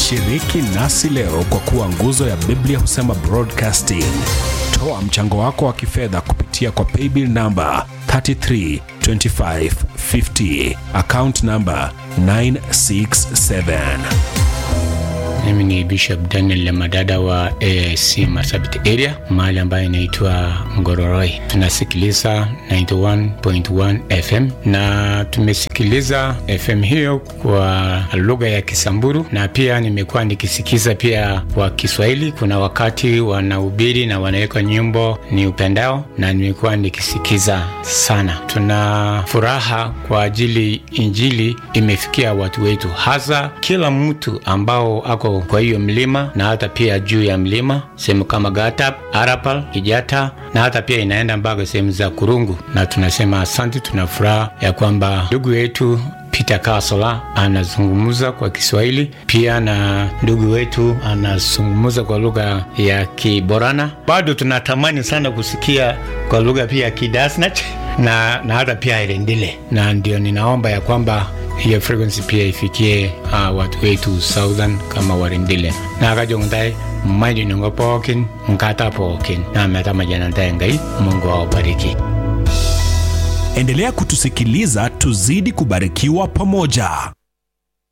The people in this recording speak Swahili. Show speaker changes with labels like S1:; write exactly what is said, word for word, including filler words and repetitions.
S1: Shiriki nasi leo kwa kuwa nguzo ya Biblia Husema Broadcasting. Toa mchango wako wa kifedha kupitia kwa paybill number three three two five five zero, account number nine six seven.
S2: Mimi ni Bishop Daniel Lemadada wa A I C Marsabit area, mahali ambayo inaitwa Ngororoi. Tunasikiliza ninety one point one F M na tumesikiliza F M hiyo kwa lugha ya Kisamburu, na pia nimekuwa nikisikiza pia kwa Kiswahili. Kuna wakati wanahubiri na wanaweka nyimbo ni upendao, na nimekuwa nikisikiza sana. Tuna furaha kwa ajili injili imefikia watu wetu, hasa kila mtu ambao ako kwa hiyo mlima na hata pia juu ya mlima, sehemu kama Gatap, Arapal, Kijata, na hata pia inaenda mpaka sehemu za Kurungu. Na tunasema asante, tunafuraha ya kwamba ndugu yetu Peter Kasola anazungumza kwa Kiswahili, pia na ndugu wetu anazungumza kwa lugha ya Kiborana. Bado tunatamani sana kusikia kwa lugha pia ya Kidasnach na na hata pia Irendile, na ndio ninaomba ya kwamba hiyo frequency pia ifikie uh, watu wetu Southern kama Warendile. Na akajongdai mmaji nungopokin mkata pokin na metama janantai ngai. Mungu awabariki.
S1: Endelea kutusikiliza, tuzidi kubarikiwa pamoja.